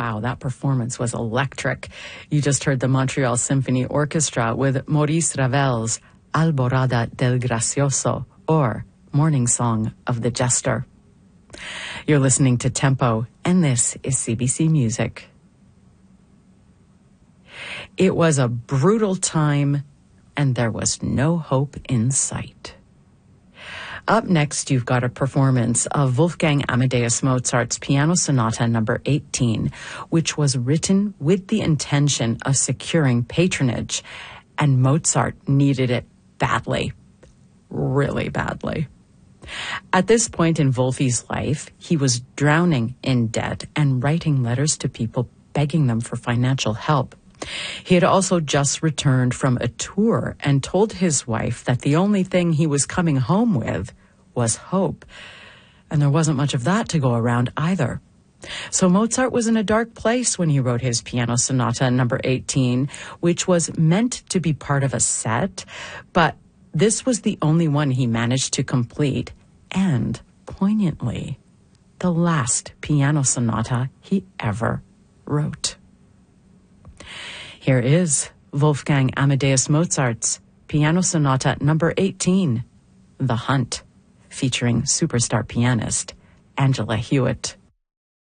Wow, that performance was electric. You just heard the Montreal Symphony Orchestra with Maurice Ravel's Alborada del Gracioso, or Morning Song of the Jester. You're listening to Tempo, and this is CBC Music. It was a brutal time, and there was no hope in sight. Up next, you've got a performance of Wolfgang Amadeus Mozart's Piano Sonata No. 18, which was written with the intention of securing patronage, and Mozart needed it badly, really badly. At this point in Wolfie's life, he was drowning in debt and writing letters to people begging them for financial help. He had also just returned from a tour and told his wife that the only thing he was coming home with was hope. And there wasn't much of that to go around either. So Mozart was in a dark place when he wrote his Piano Sonata No. 18, which was meant to be part of a set, but this was the only one he managed to complete, and, poignantly, the last piano sonata he ever wrote. Here is Wolfgang Amadeus Mozart's Piano Sonata No. 18, The Hunt, featuring superstar pianist Angela Hewitt.